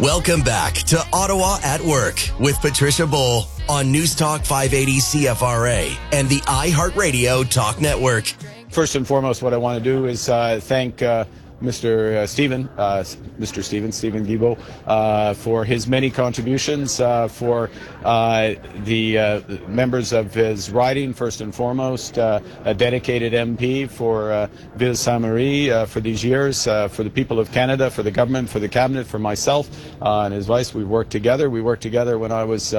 Welcome back to Ottawa at Work with Patricia Bowl on News Talk 580 CFRA and the iHeartRadio Talk Network. First and foremost, what I want to do is thank Mr. Stephen Guilbeault, for his many contributions, for the members of his riding, first and foremost, a dedicated MP for Ville Sainte-Marie for these years, for the people of Canada, for the government, for the cabinet, for myself and his vice. We've worked together. We worked together when I was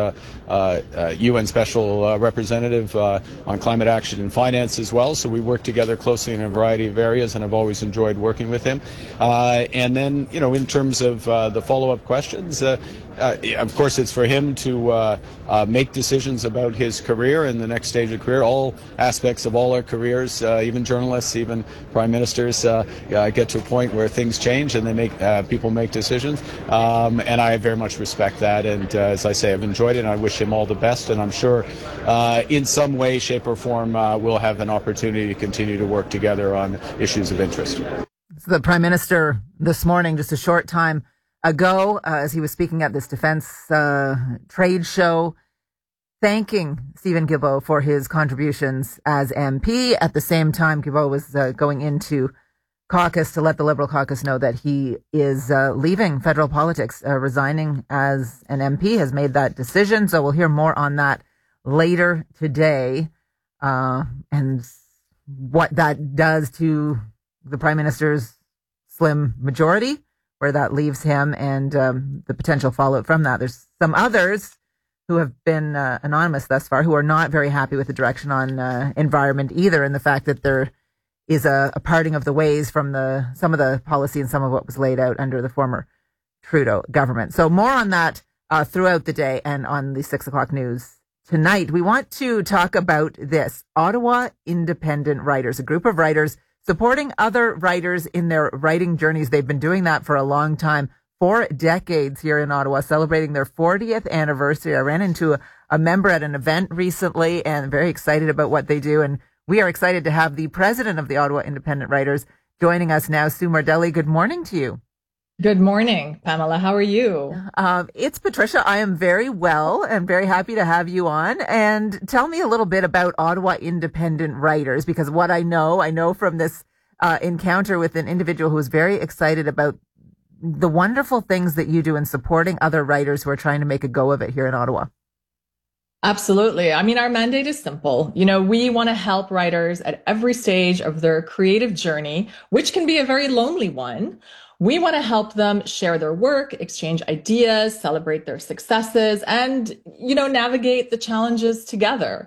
UN Special Representative on climate action and finance as well. So we worked together closely in a variety of areas, and I've always enjoyed working with him. And then, in terms of the follow-up questions, of course, it's for him to make decisions about his career and the next stage of career. All aspects of all our careers, even journalists, even prime ministers, get to a point where things change and they make people make decisions. And I very much respect that. And as I say, I've enjoyed it, and I wish him all the best. And I'm sure, in some way, shape, or form, we'll have an opportunity to continue to work together on issues of interest. The Prime Minister this morning, just a short time ago, as he was speaking at this defense trade show, thanking Stephen Guilbeault for his contributions as MP. At the same time, Guilbeault was going into caucus to let the Liberal caucus know that he is leaving federal politics, resigning as an MP, has made that decision. So we'll hear more on that later today, and what that does to the Prime Minister's slim majority, where that leaves him, and the potential fallout from that. There's some others who have been anonymous thus far who are not very happy with the direction on environment either, and the fact that there is a parting of the ways from some of the policy and some of what was laid out under the former Trudeau government. So more on that throughout the day and on the 6 o'clock news tonight. We want to talk about this. Ottawa Independent Writers, a group of writers supporting other writers in their writing journeys. They've been doing that for a long time, 4 decades here in Ottawa, celebrating their 40th anniversary. I ran into a member at an event recently and very excited about what they do. And we are excited to have the president of the Ottawa Independent Writers joining us now, Sue Mardelli. Good morning to you. Good morning, Pamela. How are you? It's Patricia. I am very well and very happy to have you on. And tell me a little bit about Ottawa Independent Writers, because what I know from this encounter with an individual who is very excited about the wonderful things that you do in supporting other writers who are trying to make a go of it here in Ottawa. Absolutely. I mean, our mandate is simple. We want to help writers at every stage of their creative journey, which can be a very lonely one. We want to help them share their work, exchange ideas, celebrate their successes, and, navigate the challenges together,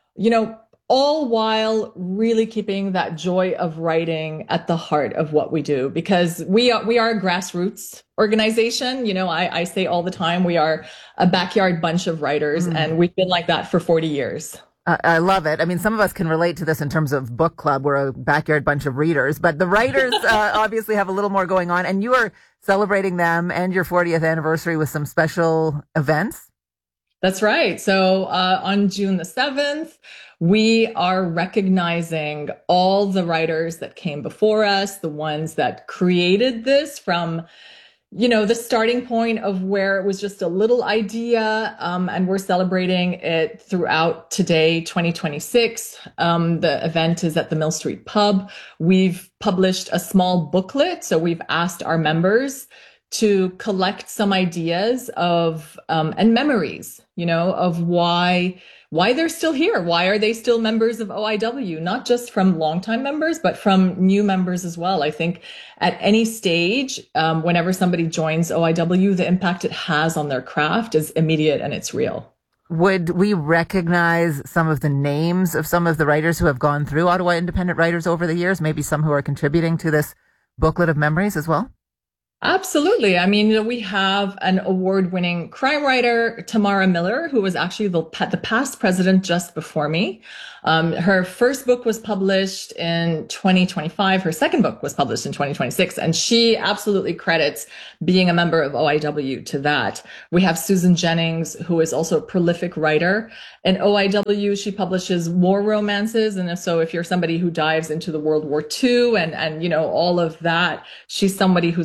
all while really keeping that joy of writing at the heart of what we do, because we are a grassroots organization. I say all the time, we are a backyard bunch of writers, and we've been like that for 40 years. I love it. I mean, some of us can relate to this in terms of book club. We're a backyard bunch of readers, but the writers obviously have a little more going on, and you are celebrating them and your 40th anniversary with some special events. That's right. So on June the 7th, we are recognizing all the writers that came before us, the ones that created this from the starting point of where it was just a little idea, and we're celebrating it throughout today, 2026. The event is at the Mill Street Pub. We've published a small booklet, so we've asked our members to collect some ideas of and memories, of why they're still here. Why are they still members of OIW? Not just from longtime members, but from new members as well. I think at any stage, whenever somebody joins OIW, the impact it has on their craft is immediate and it's real. Would we recognize some of the names of some of the writers who have gone through Ottawa Independent Writers over the years? Maybe some who are contributing to this booklet of memories as well? Absolutely. I mean, we have an award-winning crime writer, Tamara Miller, who was actually the past president just before me. Her first book was published in 2025. Her second book was published in 2026, and she absolutely credits being a member of OIW to that. We have Susan Jennings, who is also a prolific writer. In OIW, she publishes war romances. And so if you're somebody who dives into the World War II and all of that, she's somebody who's also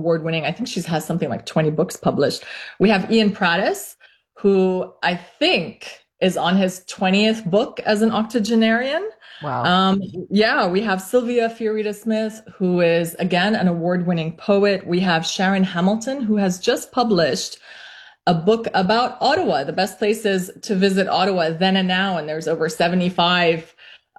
award-winning. I think she has something like 20 books published. We have Ian Prattis, who I think is on his 20th book as an octogenarian. Wow. Yeah, we have Sylvia Fiorita-Smith, who is, again, an award-winning poet. We have Sharon Hamilton, who has just published a book about Ottawa, the best places to visit Ottawa then and now. And there's over 75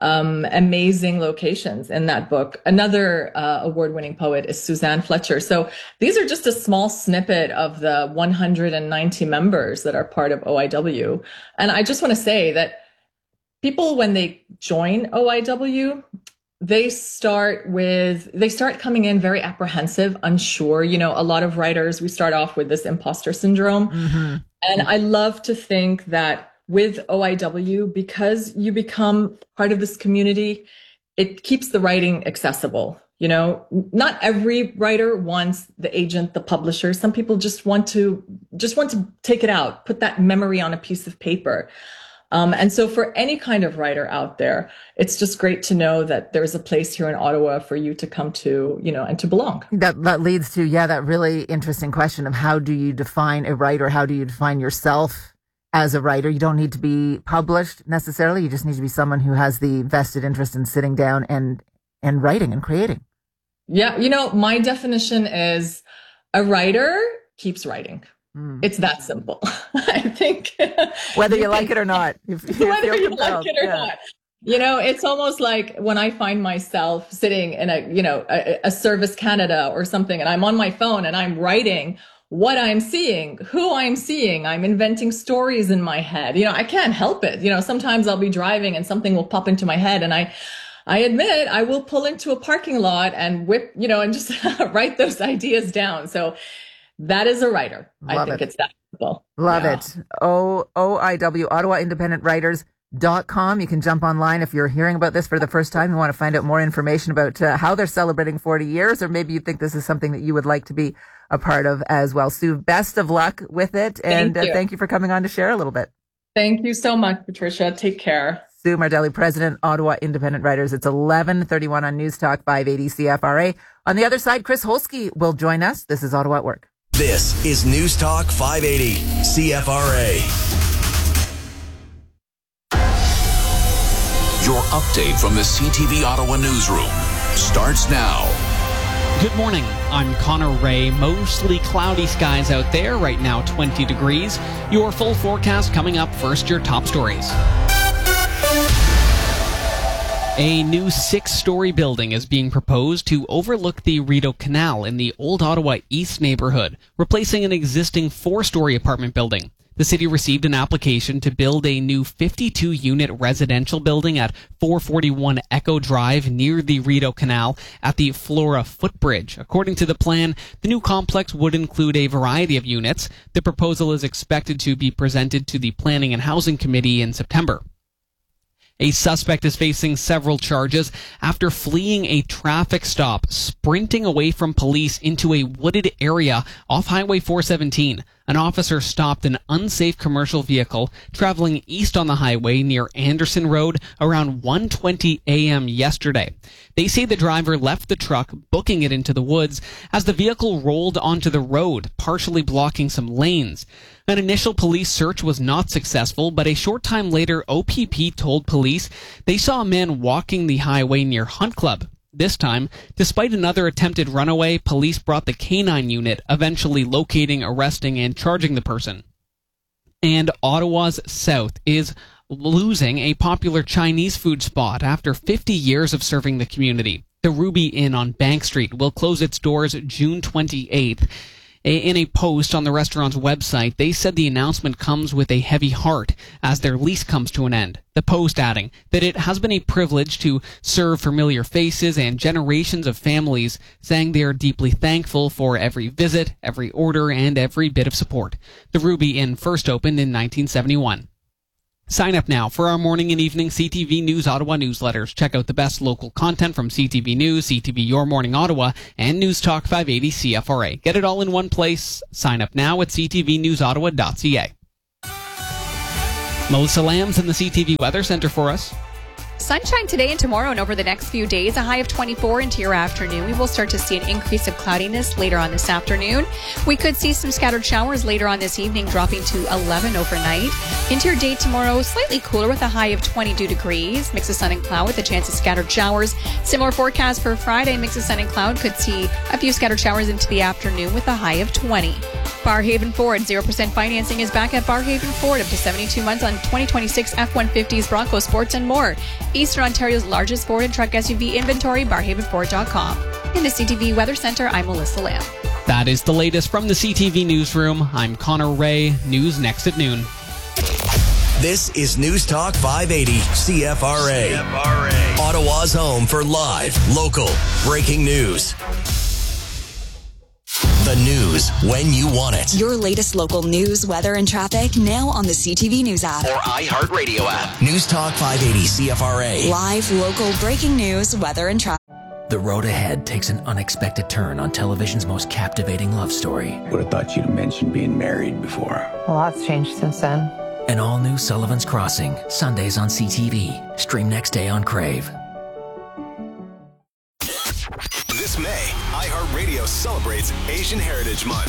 amazing locations in that book. Another award-winning poet is Suzanne Fletcher. So these are just a small snippet of the 190 members that are part of OIW. And I just want to say that people, when they join OIW, they start coming in very apprehensive, unsure. You know, a lot of writers, we start off with this imposter syndrome. Mm-hmm. And I love to think that with OIW, because you become part of this community, it keeps the writing accessible. You know, not every writer wants the agent, the publisher. Some people just want to take it out, put that memory on a piece of paper. And so for any kind of writer out there, it's just great to know that there's a place here in Ottawa for you to come to, you know, and to belong. That leads to, that really interesting question of how do you define a writer? How do you define yourself as a writer? You don't need to be published necessarily. You just need to be someone who has the vested interest in sitting down and writing and creating. Yeah. You know, my definition is a writer keeps writing. It's that simple. I think whether you like it or not, whether you like it or not, you know, it's almost like when I find myself sitting in a Service Canada or something, and I'm on my phone and I'm writing what I'm seeing, who I'm seeing, I'm inventing stories in my head. You know, I can't help it. You know, sometimes I'll be driving and something will pop into my head, and I admit I will pull into a parking lot and whip, you know, and just write those ideas down. So that is a writer. I think it's that simple. Love it. OIW, Ottawa Independent Writers.com. You can jump online if you're hearing about this for the first time. You want to find out more information about how they're celebrating 40 years, or maybe you think this is something that you would like to be a part of as well. Sue, best of luck with it. And thank you for coming on to share a little bit. Thank you so much, Patricia. Take care. Sue Mardelli, President, Ottawa Independent Writers. It's 11:31 on News Talk 580 CFRA. On the other side, Chris Holsky will join us. This is Ottawa at Work. This is News Talk 580 CFRA. Your update from the CTV Ottawa newsroom starts now. Good morning. I'm Connor Ray. Mostly cloudy skies out there. Right now, 20 degrees. Your full forecast coming up. First, your top stories. A new 6-story building is being proposed to overlook the Rideau Canal in the Old Ottawa East neighborhood, replacing an existing 4-story apartment building. The city received an application to build a new 52-unit residential building at 441 Echo Drive near the Rideau Canal at the Flora Footbridge. According to the plan, the new complex would include a variety of units. The proposal is expected to be presented to the Planning and Housing Committee in September. A suspect is facing several charges after fleeing a traffic stop, sprinting away from police into a wooded area off Highway 417. An officer stopped an unsafe commercial vehicle traveling east on the highway near Anderson Road around 1:20 a.m. yesterday. They say the driver left the truck, booking it into the woods, as the vehicle rolled onto the road, partially blocking some lanes. An initial police search was not successful, but a short time later, OPP told police they saw a man walking the highway near Hunt Club. This time, despite another attempted runaway, police brought the K-9 unit, eventually locating, arresting, and charging the person. And Ottawa's South is losing a popular Chinese food spot after 50 years of serving the community. The Ruby Inn on Bank Street will close its doors June 28th. In a post on the restaurant's website, they said the announcement comes with a heavy heart as their lease comes to an end. The post adding that it has been a privilege to serve familiar faces and generations of families, saying they are deeply thankful for every visit, every order, and every bit of support. The Ruby Inn first opened in 1971. Sign up now for our morning and evening CTV News Ottawa newsletters. Check out the best local content from CTV News, CTV Your Morning Ottawa, and News Talk 580 CFRA. Get it all in one place. Sign up now at ctvnewsottawa.ca. Melissa Lamb's in the CTV Weather Center for us. Sunshine today and tomorrow and over the next few days, a high of 24 into your afternoon. We will start to see an increase of cloudiness later on this afternoon. We could see some scattered showers later on this evening, dropping to 11 overnight. Into your day tomorrow, slightly cooler with a high of 22 degrees. Mix of sun and cloud with a chance of scattered showers. Similar forecast for Friday, mix of sun and cloud. Could see a few scattered showers into the afternoon with a high of 20. Barhaven Ford, 0% financing is back at Barhaven Ford, up to 72 months on 2026 F-150s, Bronco Sports, and more. Eastern Ontario's largest Ford and truck SUV inventory, barhavenford.com. In the CTV Weather Center, I'm Melissa Lamb. That is the latest from the CTV Newsroom. I'm Connor Ray. News next at noon. This is News Talk 580 CFRA. Ottawa's home for live, local, breaking news. The news when you want it. Your latest local news, weather, and traffic now on the CTV News app. Or iHeartRadio app. News Talk 580 CFRA. Live, local, breaking news, weather, and traffic. The road ahead takes an unexpected turn on television's most captivating love story. Would have thought you'd have mentioned being married before. A lot's changed since then. An all-new Sullivan's Crossing, Sundays on CTV. Stream next day on Crave. This May, iHeartRadio celebrates Asian Heritage Month.